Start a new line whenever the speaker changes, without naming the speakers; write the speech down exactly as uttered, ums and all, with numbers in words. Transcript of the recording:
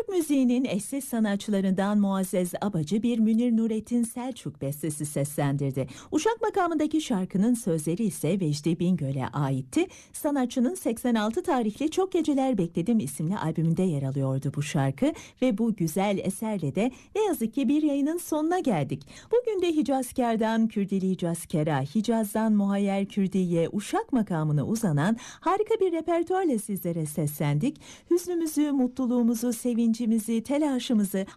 Türk müziğinin eşsiz sanatçılarından Muazzez Abacı bir Münir Nurettin Selçuk bestesi seslendirdi. Uşak makamındaki şarkının sözleri ise Vecdi Bingöl'e aitti. Sanatçının seksen altı tarihli Çok Geceler Bekledim isimli albümünde yer alıyordu bu şarkı ve bu güzel eserle de ne yazık ki bir yayının sonuna geldik. Bugün de Hicazkar'dan Kürdili Hicazkar'a, Hicaz'dan Muhayyer Kürdiye, Uşak makamına uzanan harika bir repertuarla sizlere seslendik. Hüznümüzü, mutluluğumuzu, sevincimizi, telaşımızı,